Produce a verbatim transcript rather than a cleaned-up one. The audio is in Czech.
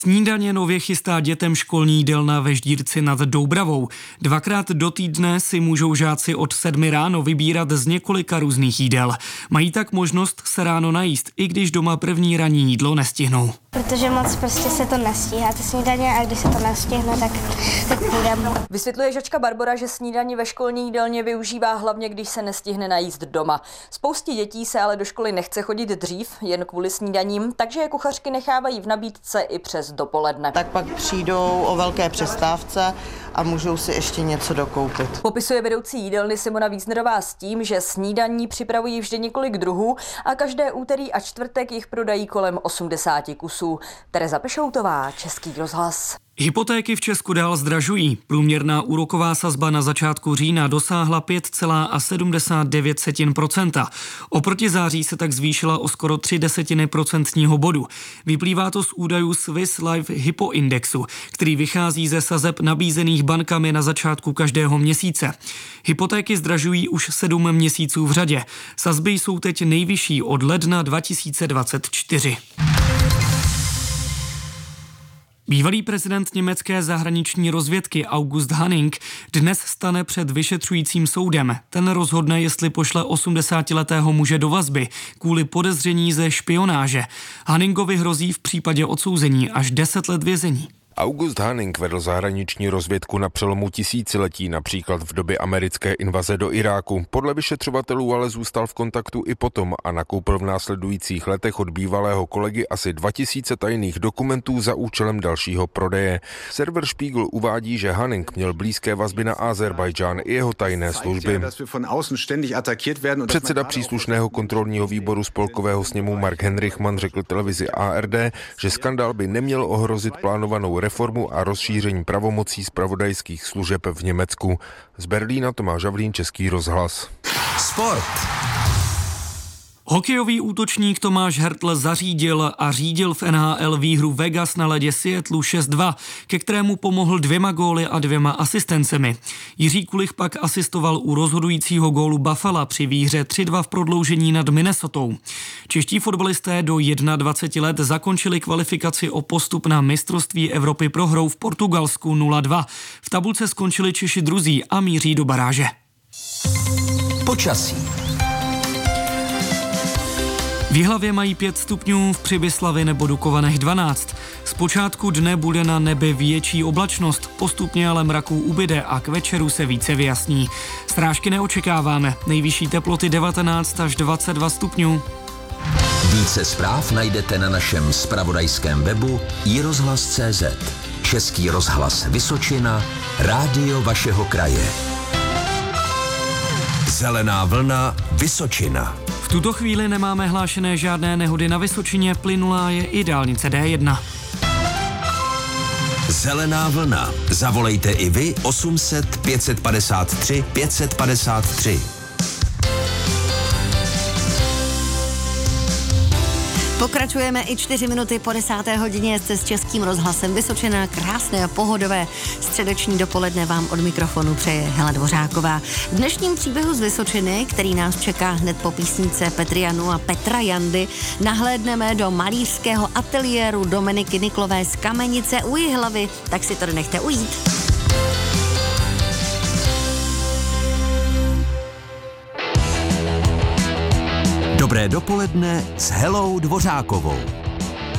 Snídaně nově chystá dětem školní jídelna ve Ždírci nad Doubravou. Dvakrát do týdne si můžou žáci od sedmi ráno vybírat z několika různých jídel. Mají tak možnost se ráno najíst, i když doma první ranní jídlo nestihnou. Protože moc prostě se to nestíhá, ty snídaně, a když se to nestihne, tak, tak půjdeme. Vysvětluje žačka Barbora, že snídaní ve školní jídelně využívá hlavně, když se nestihne najíst doma. Spoustě dětí se ale do školy nechce chodit dřív, jen kvůli snídaním, takže je kuchařky nechávají v nabídce i přes dopoledne. Tak pak přijdou o velké přestávce a můžou si ještě něco dokoupit. Popisuje vedoucí jídelny Simona Víznerová s tím, že snídaní připravují vždy několik druhů a každé úterý a čtvrtek jich prodají kolem osmdesáti kusů. Tereza Pešoutová, Český rozhlas. Hypotéky v Česku dál zdražují. Průměrná úroková sazba na začátku října dosáhla pět celá sedmdesát devět procenta. Oproti září se tak zvýšila o skoro tři desetiny procentního bodu. Vyplývá to z údajů Swiss Life Hypo Indexu, který vychází ze sazeb nabízených bankami na začátku každého měsíce. Hypotéky zdražují už sedm měsíců v řadě. Sazby jsou teď nejvyšší od ledna dva tisíce dvacet čtyři. Bývalý prezident německé zahraniční rozvědky August Hanning dnes stane před vyšetřujícím soudem. Ten rozhodne, jestli pošle osmdesátiletého muže do vazby kvůli podezření ze špionáže. Hanningovi hrozí v případě odsouzení až deset let vězení. August Hanning vedl zahraniční rozvědku na přelomu tisíciletí, například v době americké invaze do Iráku. Podle vyšetřovatelů ale zůstal v kontaktu i potom a nakoupil v následujících letech od bývalého kolegy asi dva tisíce tajných dokumentů za účelem dalšího prodeje. Server Spiegel uvádí, že Hanning měl blízké vazby na Azerbajdžán i jeho tajné služby. Předseda příslušného kontrolního výboru spolkového sněmu Mark Henrichmann řekl televizi A R D, že skandál by neměl ohrozit plánovanou reformu a rozšíření pravomocí zpravodajských služeb v Německu. Z Berlína Tomáš Havlín, Český rozhlas. Sport. Hokejový útočník Tomáš Hertl zařídil a řídil v N H L výhru Vegas na ledě Seattlu šest dva, ke kterému pomohl dvěma góly a dvěma asistencemi. Jiří Kulich pak asistoval u rozhodujícího gólu Buffalo při výhře tři dva v prodloužení nad Minnesotou. Čeští fotbalisté do dvaceti jedna let zakončili kvalifikaci o postup na mistrovství Evropy prohrou v Portugalsku nula dva. V tabulce skončili Češi druzí a míří do baráže. Počasí. V Jihlavě mají pět stupňů, v Přibyslavi nebo Dukovanech dvanáct. Zpočátku dne bude na nebi větší oblačnost, postupně ale mraků ubyde a k večeru se více vyjasní. Srážky neočekáváme, nejvyšší teploty devatenáct až dvacet dva stupňů. Více zpráv najdete na našem zpravodajském webu i rozhlas tečka cé zet. Český rozhlas Vysočina, rádio vašeho kraje. Zelená vlna Vysočina. V tuto chvíli nemáme hlášené žádné nehody na Vysočině, plynulá je i dálnice D jedna. Zelená vlna. Zavolejte i vy osm set pět padesát tři pět padesát tři. Pokračujeme i čtyři minuty po desáté hodině jste s Českým rozhlasem Vysočina. Krásné a pohodové středeční dopoledne vám od mikrofonu přeje Hela Dvořáková. V dnešním příběhu z Vysočiny, který nás čeká hned po písničce Petry Janu a Petra Jandy, nahlédneme do malířského ateliéru Dominiky Niklové z Kamenice u Jihlavy, tak si to nechte ujít. Dobré dopoledne s Helou Dvořákovou.